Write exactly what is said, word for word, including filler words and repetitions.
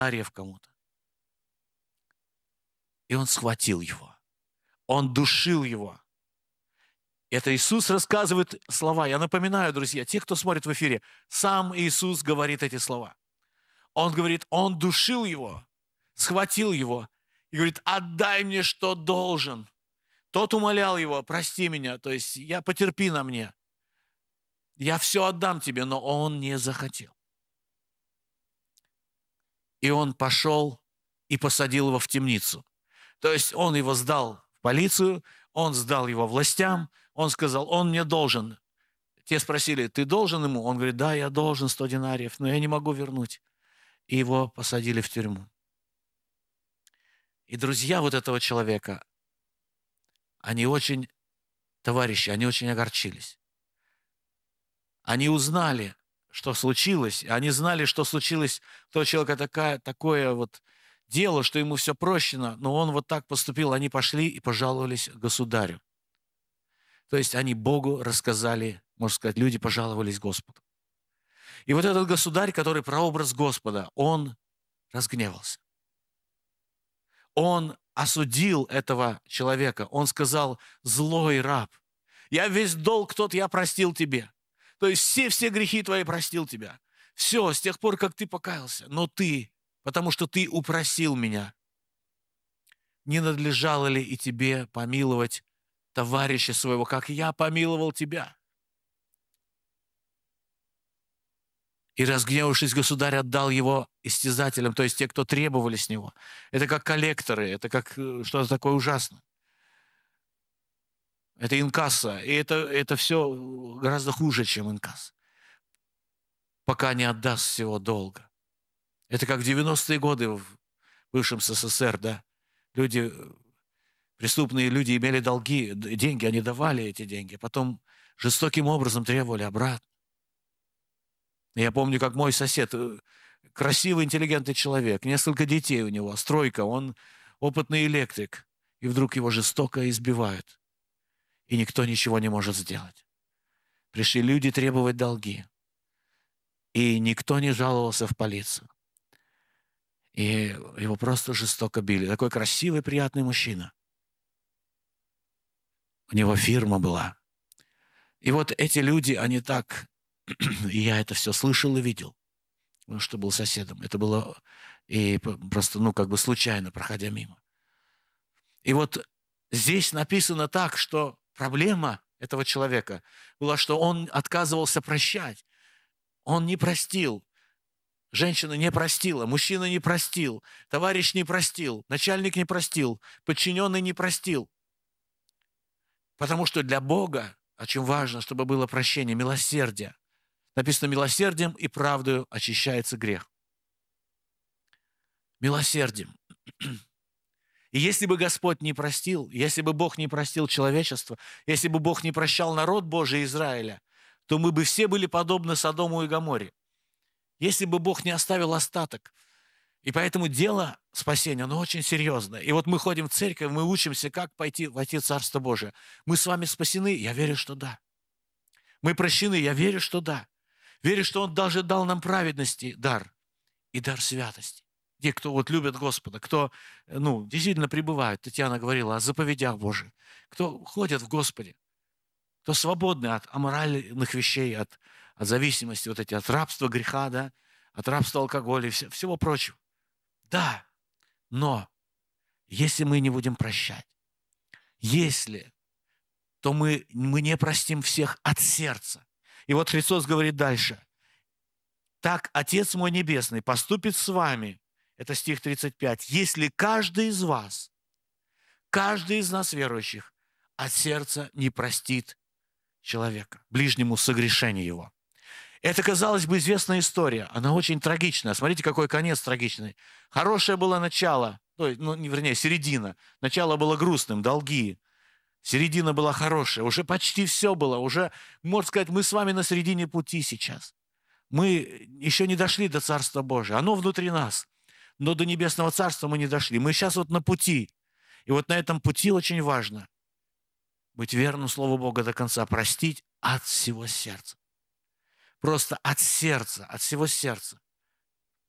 Ариев кому-то. И он схватил его. Он душил его. Это Иисус рассказывает слова. Я напоминаю, друзья, те, кто смотрит в эфире, сам Иисус говорит эти слова. Он говорит, он душил его, схватил его и говорит, отдай мне, что должен. Тот умолял его, прости меня, то есть я потерпи на мне. Я все отдам тебе, но он не захотел. И он пошел и посадил его в темницу. То есть он его сдал в полицию, он сдал его властям, он сказал, он мне должен. Те спросили, ты должен ему? Он говорит, да, я должен сто динариев, но я не могу вернуть. И его посадили в тюрьму. И друзья вот этого человека, они очень, товарищи, они очень огорчились. Они узнали, что случилось, они знали, что случилось у того человека такая, такое вот дело, что ему все прощено, но он вот так поступил, они пошли и пожаловались государю. То есть они Богу рассказали, можно сказать, люди пожаловались Господу. И вот этот государь, который прообраз Господа, он разгневался. Он осудил этого человека. Он сказал, злой раб, я весь долг тот я простил тебе. То есть все-все грехи твои простил тебя. Все, с тех пор, как ты покаялся. Но ты, потому что ты упросил меня, не надлежало ли и тебе помиловать товарища своего, как я помиловал тебя? И разгневавшись, государь отдал его истязателям, то есть те, кто требовали с него. Это как коллекторы, это как что-то такое ужасное. Это инкасса, и это, это все гораздо хуже, чем инкасса. Пока не отдаст всего долга. Это как в девяностые годы в бывшем СССР, да? Люди, преступные люди имели долги, деньги, они давали эти деньги, потом жестоким образом требовали обратно. Я помню, как мой сосед, красивый, интеллигентный человек, несколько детей у него, стройка, он опытный электрик, и вдруг его жестоко избивают. И никто ничего не может сделать. Пришли люди требовать долги. И никто не жаловался в полицию. И его просто жестоко били. Такой красивый, приятный мужчина. У него фирма была. И вот эти люди, они так... И я это все слышал и видел. Потому что был соседом. Это было и просто, ну, как бы случайно, проходя мимо. И вот здесь написано так, что проблема этого человека была, что он отказывался прощать. Он не простил. Женщина не простила, мужчина не простил, товарищ не простил, начальник не простил, подчиненный не простил. Потому что для Бога очень важно, чтобы было прощение, милосердие. Написано, милосердием и правдою очищается грех. Милосердием. И если бы Господь не простил, если бы Бог не простил человечество, если бы Бог не прощал народ Божий Израиля, то мы бы все были подобны Содому и Гоморре. Если бы Бог не оставил остаток. И поэтому дело спасения, оно очень серьезное. И вот мы ходим в церковь, мы учимся, как пойти, войти в Царство Божие. Мы с вами спасены? Я верю, что да. Мы прощены? Я верю, что да. Верю, что Он даже дал нам праведности дар и дар святости. Те, кто вот любят Господа, кто, ну, действительно пребывают, Татьяна говорила о заповедях Божьих, кто ходят в Господе, кто свободны от аморальных вещей, от, от зависимости, вот эти, от рабства греха, да, от рабства алкоголя и вс- всего прочего. Да, но если мы не будем прощать, если, то мы, мы не простим всех от сердца. И вот Христос говорит дальше. Так Отец мой Небесный поступит с вами, это стих тридцать пять, если каждый из вас, каждый из нас верующих от сердца не простит человека, ближнему согрешение его. Это, казалось бы, известная история. Она очень трагичная. Смотрите, какой конец трагичный. Хорошее было начало, ну, не, вернее, середина. Начало было грустным, долги. Середина была хорошая. Уже почти все было. Уже, можно сказать, мы с вами на середине пути сейчас. Мы еще не дошли до Царства Божия. Оно внутри нас. Но до Небесного Царства мы не дошли. Мы сейчас вот на пути. И вот на этом пути очень важно быть верным Слову Бога до конца, простить от всего сердца. Просто от сердца, от всего сердца.